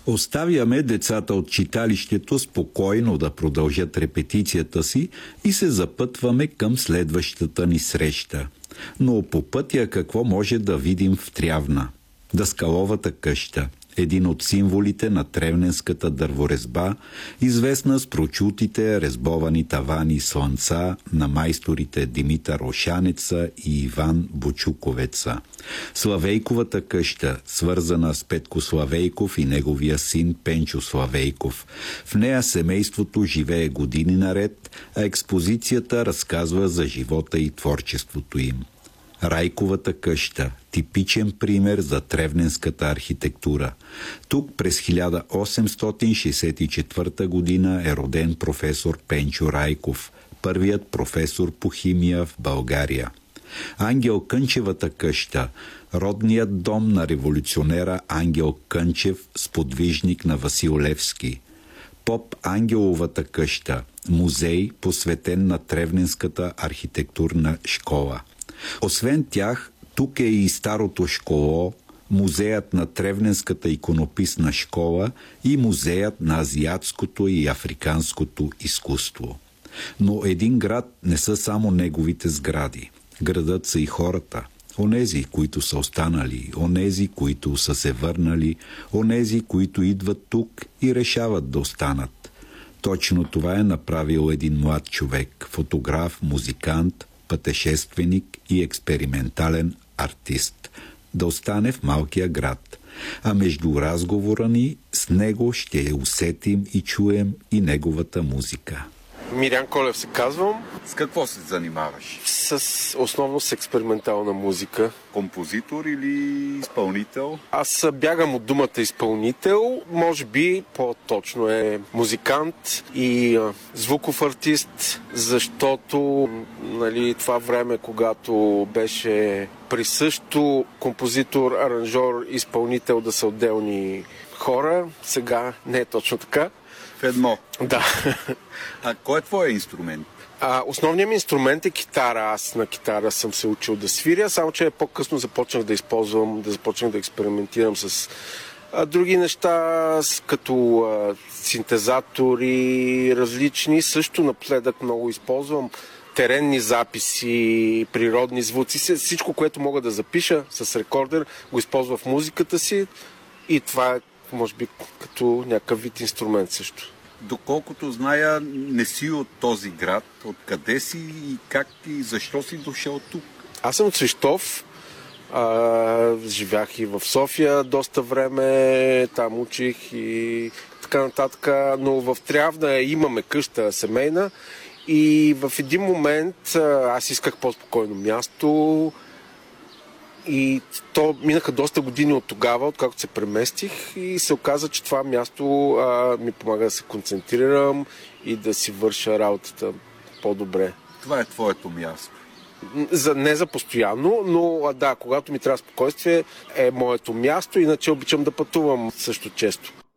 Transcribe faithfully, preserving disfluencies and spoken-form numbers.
Оставяме децата от читалището спокойно да продължат репетицията си и се запътваме към следващата ни среща. Но по пътя какво може да видим в Трявна? Даскаловата къща, един от символите на тревненската дърворезба, известна с прочутите резбовани тавани слънца на майсторите Димитър Ошанеца и Иван Бочуковеца. Славейковата къща, свързана с Петко Славейков и неговия син Пенчо Славейков. В нея семейството живее години наред, а експозицията разказва за живота и творчеството им. Райковата къща – типичен пример за тревненската архитектура. Тук през хиляда осемстотин шейсет и четвърта година е роден професор Пенчо Райков, първият професор по химия в България. Ангел Кънчевата къща – родният дом на революционера Ангел Кънчев, сподвижник на Васил Левски. Поп Ангеловата къща – музей, посветен на Тревненската архитектурна школа. Освен тях, тук е и старото школо, музеят на Тревненската иконописна школа и музеят на азиатското и африканското изкуство. Но един град не са само неговите сгради. Градът са и хората. Онези, които са останали, онези, които са се върнали, онези, които идват тук и решават да останат. Точно това е направил един млад човек, фотограф, музикант, пътешественик и експериментален артист. Да остане в малкия град. А между разговора ни с него ще усетим и чуем и неговата музика. Мирян Колев се казвам. С какво се занимаваш? С основно с експериментална музика. Композитор или изпълнител? Аз бягам от думата изпълнител. Може би по-точно е музикант и а, звуков артист, защото нали, това време, когато беше присъщо композитор, аранжор, изпълнител да са отделни хора, сега не е точно така. В едно. Да. А кой е твой инструмент? А, основният ми инструмент е китара. Аз на китара съм се учил да свиря, само че по-късно започнах да използвам, да започнах да експериментирам с а, други неща, с, като а, синтезатори различни. Също напоследък много използвам теренни записи, природни звуци. Всичко, което мога да запиша с рекордер, го използвам в музиката си и това е може би като някакъв вид инструмент също. Доколкото зная, не си от този град. Откъде си и как и защо си дошъл тук? Аз съм от Свищов. А, живях и в София доста време. Там учих и така нататък. Но в Трявна имаме къща семейна и в един момент аз исках по-спокойно място. И то минаха доста години от тогава, откакто се преместих и се оказа, че това място а, ми помага да се концентрирам и да си върша работата по-добре. Това е твоето място? За, не за постоянно, но а, да, когато ми трябва спокойствие е моето място, иначе обичам да пътувам също често.